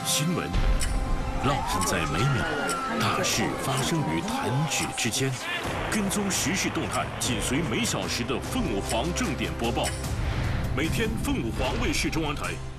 新闻烙印在每秒，大事发生于弹指之间。跟踪时事动态，紧随每小时的凤凰正点播报。每天凤凰卫视中文台